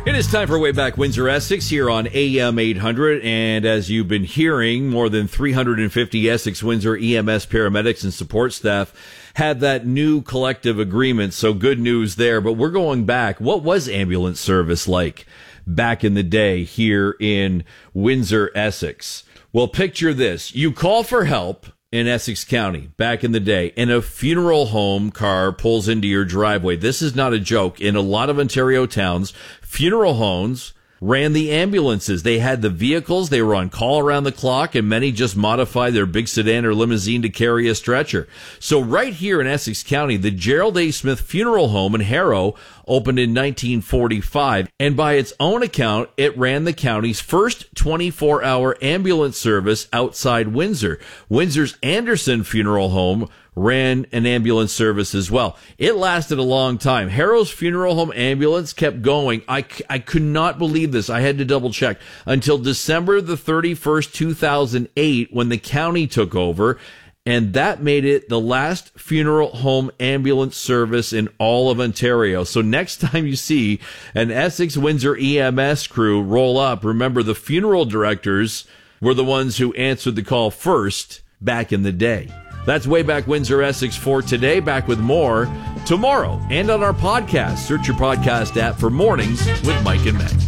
It is time for Way Back Windsor Essex here on AM 800. And as you've been hearing, more than 350 Essex Windsor EMS paramedics and support staff had that new collective agreement. So good news there. But we're going back. What was ambulance service like back in the day here in Windsor, Essex? Well, picture this. You call for help in Essex County back in the day, and a funeral home car pulls into your driveway. This is not a joke. In a lot of Ontario towns, funeral homes ran the ambulances. They had the vehicles. They were on call around the clock, and many just modified their big sedan or limousine to carry a stretcher. So right here in Essex County, the Gerald A. Smith Funeral Home in Harrow opened in 1945, and by its own account, it ran the county's first 24-hour ambulance service outside Windsor. Windsor's Anderson Funeral Home ran an ambulance service as well. It lasted a long time. Harrow's Funeral Home ambulance kept going. I could not believe this. I had to double check until December the 31st, 2008, when the county took over. And that made it the last funeral home ambulance service in all of Ontario. So next time you see an Essex Windsor EMS crew roll up, remember the funeral directors were the ones who answered the call first back in the day. That's Way Back Windsor Essex for today. Back with more tomorrow and on our podcast. Search your podcast app for Mornings with Mike and Meg.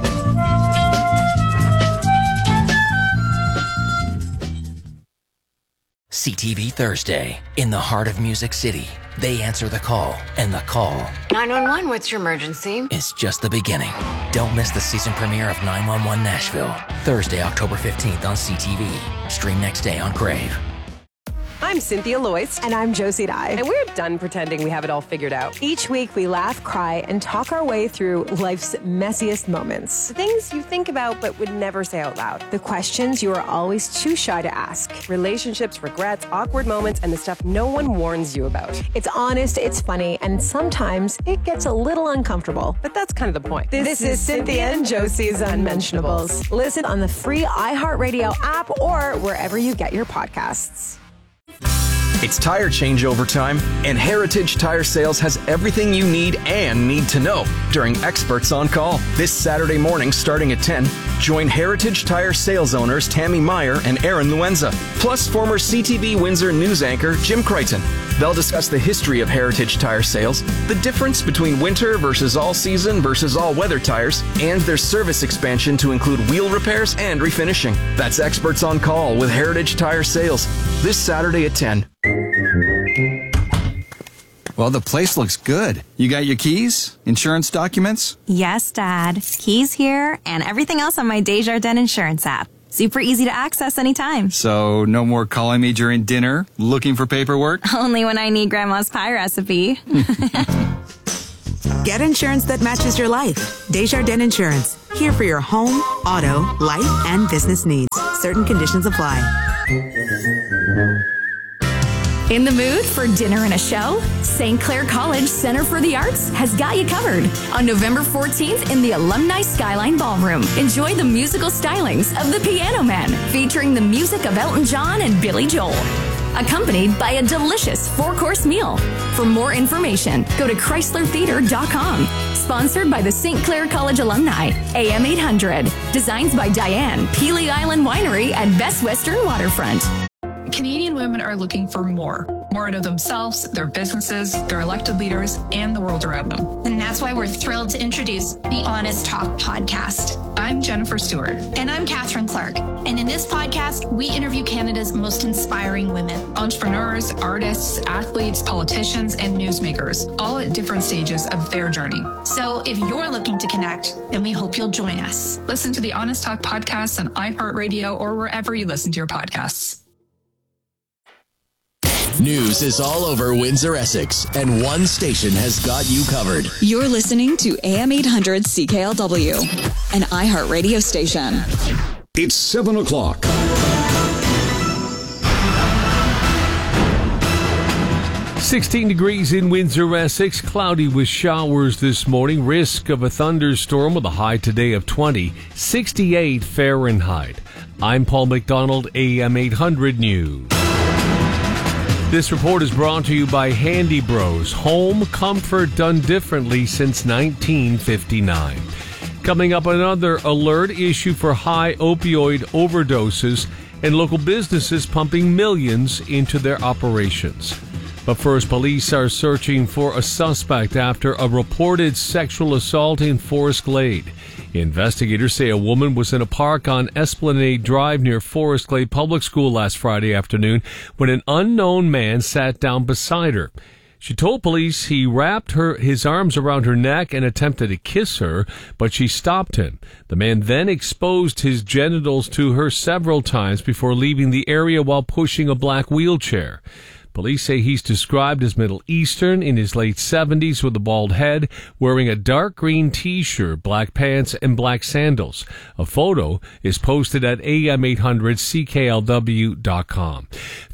CTV Thursday. In the heart of Music City, they answer the call, and the call 911, what's your emergency? is just the beginning. Don't miss the season premiere of 911 Nashville. Thursday, October 15th on CTV. Stream next day on Crave. I'm Cynthia Loyce. And I'm Josie Dye. And we're done pretending we have it all figured out. Each week we laugh, cry, and talk our way through life's messiest moments. The things you think about but would never say out loud. The questions you are always too shy to ask. Relationships, regrets, awkward moments, and the stuff no one warns you about. It's honest, it's funny, and sometimes it gets a little uncomfortable. But that's kind of the point. This is Cynthia and Josie's Unmentionables. Listen on the free iHeartRadio app or wherever you get your podcasts. It's tire changeover time, and Heritage Tire Sales has everything you need and need to know during Experts on Call. This Saturday morning starting at 10, join Heritage Tire Sales owners Tammy Meyer and Aaron Luenza, plus former CTV Windsor news anchor Jim Crichton. They'll discuss the history of Heritage Tire Sales, the difference between winter versus all-season versus all-weather tires, and their service expansion to include wheel repairs and refinishing. That's Experts on Call with Heritage Tire Sales, this Saturday at 10. Well, the place looks good. You got your keys? Insurance documents? Yes, Dad. Keys here and everything else on my Desjardins Insurance app. Super easy to access anytime. So no more calling me during dinner, looking for paperwork? Only when I need Grandma's pie recipe. Get insurance that matches your life. Desjardins Insurance. Here for your home, auto, life, and business needs. Certain conditions apply. In the mood for dinner and a show? St. Clair College Center for the Arts has got you covered. On November 14th in the Alumni Skyline Ballroom, enjoy the musical stylings of The Piano Man, featuring the music of Elton John and Billy Joel, accompanied by a delicious 4-course meal. For more information, go to ChryslerTheater.com. Sponsored by the St. Clair College alumni, AM 800. Designs by Diane, Peely Island Winery at Best Western Waterfront. Canadian women are looking for more out of themselves, their businesses, their elected leaders, and the world around them. And that's why we're thrilled to introduce the Honest Talk podcast. I'm Jennifer Stewart. And I'm Catherine Clark. And in this podcast, we interview Canada's most inspiring women. Entrepreneurs, artists, athletes, politicians, and newsmakers, all at different stages of their journey. So if you're looking to connect, then we hope you'll join us. Listen to the Honest Talk podcast on iHeartRadio or wherever you listen to your podcasts. News is all over Windsor, Essex, and one station has got you covered. You're listening to AM 800 CKLW, an iHeartRadio station. It's 7 o'clock. "16 degrees in Windsor, Essex. Cloudy with showers this morning. Risk of a thunderstorm with a high today of 20. 68 Fahrenheit. I'm Paul McDonald, AM 800 News. This report is brought to you by Handy Bros. Home comfort done differently since 1959. Coming up, another alert issue for high opioid overdoses and local businesses pumping millions into their operations. But first, police are searching for a suspect after a reported sexual assault in Forest Glade. Investigators say a woman was in a park on Esplanade Drive near Forest Glade Public School last Friday afternoon when an unknown man sat down beside her. She told police he wrapped his arms around her neck and attempted to kiss her, but she stopped him. The man then exposed his genitals to her several times before leaving the area while pushing a black wheelchair. Police say he's described as Middle Eastern, in his late 70s with a bald head, wearing a dark green t-shirt, black pants, and black sandals. A photo is posted at am800cklw.com.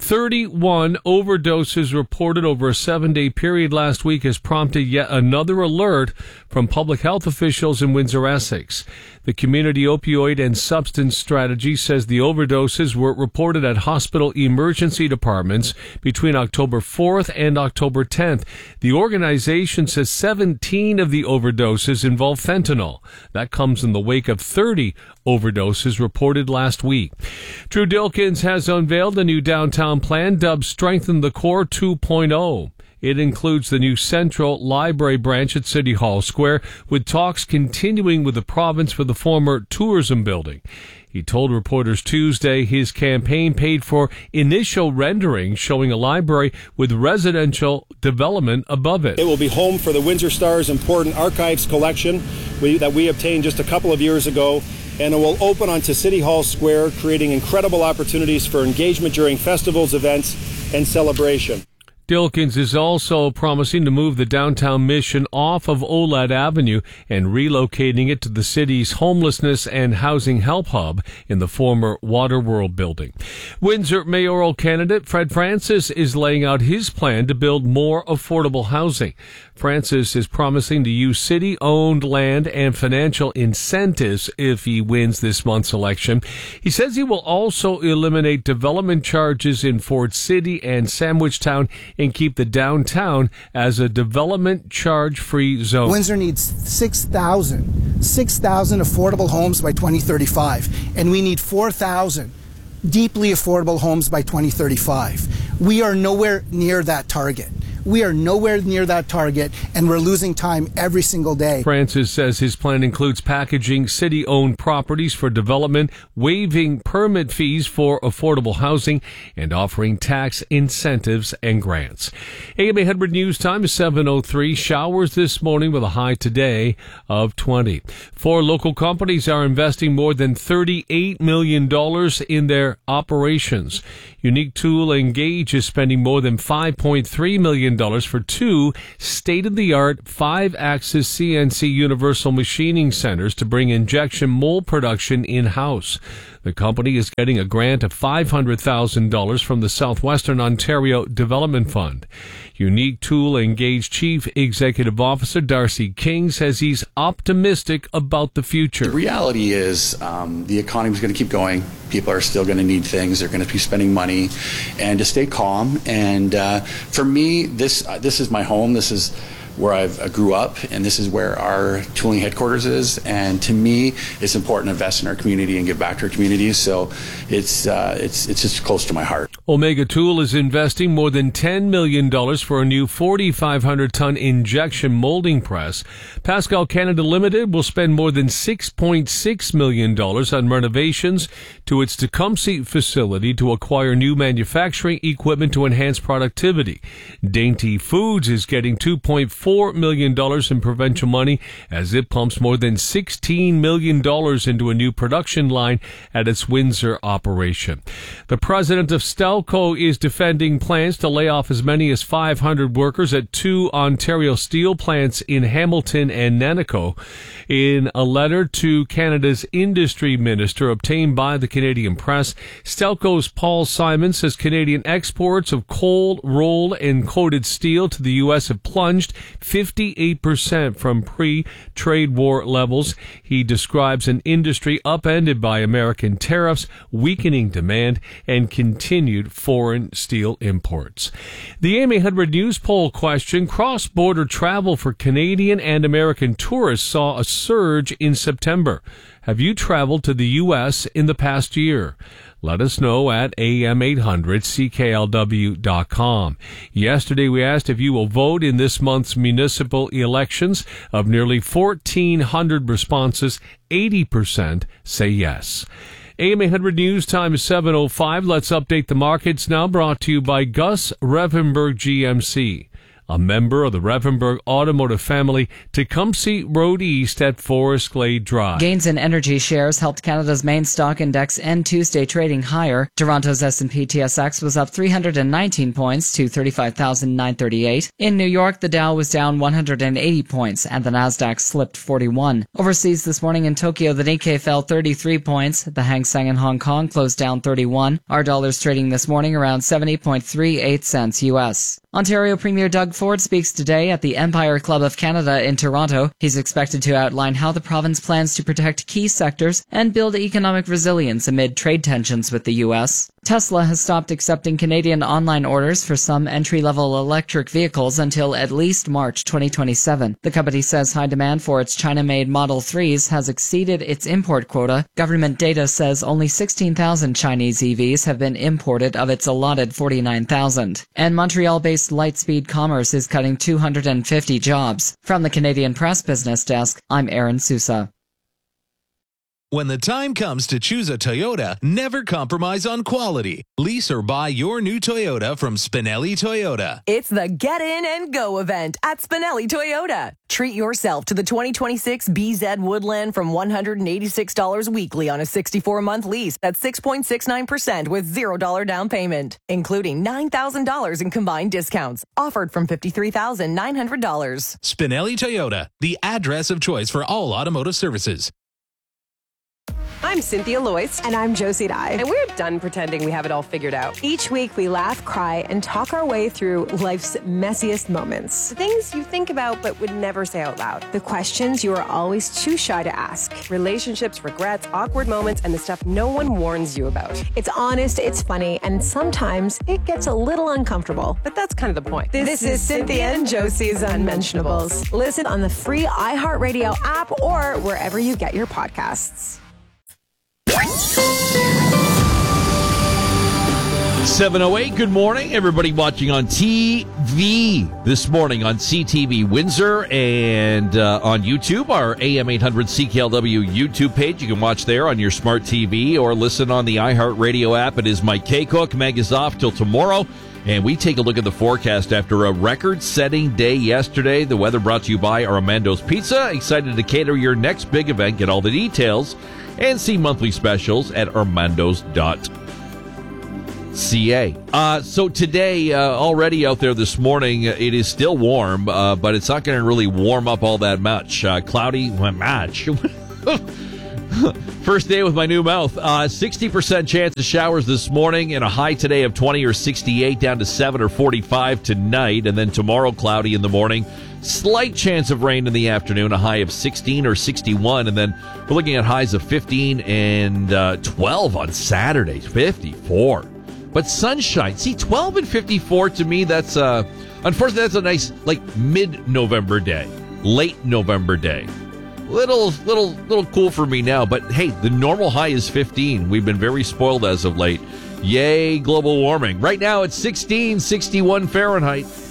31 overdoses reported over a 7-day period last week has prompted yet another alert from public health officials in Windsor-Essex. The Community Opioid and Substance Strategy says the overdoses were reported at hospital emergency departments between October 4th and October 10th. The organization says 17 of the overdoses involve fentanyl. That comes in the wake of 30 overdoses reported last week. Drew Dilkens has unveiled a new downtown plan dubbed Strengthen the Core 2.0. It includes the new Central Library branch at City Hall Square, with talks continuing with the province for the former tourism building. He told reporters Tuesday his campaign paid for initial renderings showing a library with residential development above it. It will be home for the Windsor Star's important archives collection that we obtained just a couple of years ago, and it will open onto City Hall Square, creating incredible opportunities for engagement during festivals, events, and celebration. Dilkens is also promising to move the downtown Mission off of Olad Avenue and relocating it to the city's homelessness and housing help hub in the former Waterworld building. Windsor mayoral candidate Fred Francis is laying out his plan to build more affordable housing. Francis is promising to use city-owned land and financial incentives if he wins this month's election. He says he will also eliminate development charges in Ford City and Sandwich Town and keep the downtown as a development charge-free zone. Windsor needs 6,000 affordable homes by 2035, and we need 4,000 deeply affordable homes by 2035. We are nowhere near that target. We are nowhere near that target, and we're losing time every single day. Francis says his plan includes packaging city-owned properties for development, waiving permit fees for affordable housing, and offering tax incentives and grants. AM 800 News Time is 7:03. Showers this morning with a high today of 20. 4 local companies are investing more than $38 million in their operations. Unique Tool Engage is spending more than $5.3 million for 2 state-of-the-art 5-axis CNC universal machining centers to bring injection mold production in-house. The company is getting a grant of $500,000 from the Southwestern Ontario Development Fund. Unique Tool Engage Chief Executive Officer Darcy King says he's optimistic about the future. The reality is the economy is going to keep going. People are still going to need things. They're going to be spending money, and to stay calm. And for me, this is my home. This is where I grew up, and this is where our tooling headquarters is. And to me, it's important to invest in our community and give back to our communities. So it's just close to my heart. Omega Tool is investing more than $10 million for a new 4,500-ton injection molding press. Pascal Canada Limited will spend more than $6.6 million on renovations to its Tecumseh facility to acquire new manufacturing equipment to enhance productivity. Dainty Foods is getting $2.4 million in provincial money as it pumps more than $16 million into a new production line at its Windsor operation. The president of Stelco is defending plans to lay off as many as 500 workers at 2 Ontario steel plants in Hamilton and Nanaco. In a letter to Canada's industry minister obtained by the Canadian Press, Stelco's Paul Simon says Canadian exports of cold, rolled, and coated steel to the U.S. have plunged 58% from pre-trade war levels. He describes an industry upended by American tariffs, weakening demand, and continued foreign steel imports. The AM800 News poll question, cross-border travel for Canadian and American tourists saw a surge in September. Have you traveled to the U.S. in the past year? Let us know at am800CKLW.com. Yesterday we asked if you will vote in this month's municipal elections. Of nearly 1,400 responses, 80% say yes. AM800 News time is 7:05. Let's update the markets now, brought to you by Gus Revenberg GMC, a member of the Revenberg Automotive family, Tecumseh Road East at Forest Glade Drive. Gains in energy shares helped Canada's main stock index end Tuesday trading higher. Toronto's S&P TSX was up 319 points to 35,938. In New York, the Dow was down 180 points and the Nasdaq slipped 41. Overseas this morning in Tokyo, the Nikkei fell 33 points. The Hang Seng in Hong Kong closed down 31. Our dollar's trading this morning around 70.38 cents U.S. Ontario Premier Doug Ford speaks today at the Empire Club of Canada in Toronto. He's expected to outline how the province plans to protect key sectors and build economic resilience amid trade tensions with the U.S. Tesla has stopped accepting Canadian online orders for some entry-level electric vehicles until at least March 2027. The company says high demand for its China-made Model 3s has exceeded its import quota. Government data says only 16,000 Chinese EVs have been imported of its allotted 49,000. And Montreal-based Lightspeed Commerce is cutting 250 jobs. From the Canadian Press Business Desk, I'm Aaron Sousa. When the time comes to choose a Toyota, never compromise on quality. Lease or buy your new Toyota from Spinelli Toyota. It's the Get In and Go event at Spinelli Toyota. Treat yourself to the 2026 BZ Woodland from $186 weekly on a 64-month lease at 6.69% with $0 down payment, including $9,000 in combined discounts, offered from $53,900. Spinelli Toyota, the address of choice for all automotive services. I'm Cynthia Loyce. And I'm Josie Dye. And we're done pretending we have it all figured out. Each week we laugh, cry, and talk our way through life's messiest moments. The things you think about but would never say out loud. The questions you are always too shy to ask. Relationships, regrets, awkward moments, and the stuff no one warns you about. It's honest, it's funny, and sometimes it gets a little uncomfortable. But that's kind of the point. This is Cynthia and Josie's Unmentionables. Listen on the free iHeartRadio app or wherever you get your podcasts. 7:08, good morning. Everybody watching on TV this morning on CTV Windsor and on YouTube, our AM800 CKLW YouTube page. You can watch there on your smart TV or listen on the iHeartRadio app. It is Mike K. Cook. Meg is off till tomorrow. And we take a look at the forecast after a record-setting day yesterday. The weather brought to you by Armando's Pizza. Excited to cater your next big event. Get all the details and see monthly specials at armandos.ca. So today, already out there this morning, it is still warm, but it's not going to really warm up all that much. Cloudy, much. First day with my new mouth. 60% chance of showers this morning and a high today of 20 or 68 down to 7 or 45 tonight. And then tomorrow, cloudy in the morning. Slight chance of rain in the afternoon, a high of 16 or 61. And then we're looking at highs of 15 and 12 on Saturday, 54. But sunshine. See, 12 and 54 to me, that's unfortunately, that's a nice, like, mid-November day, late November day. Little cool for me now, but hey, the normal high is 15. We've been very spoiled as of late. Yay, global warming. Right now it's 16, 61 Fahrenheit.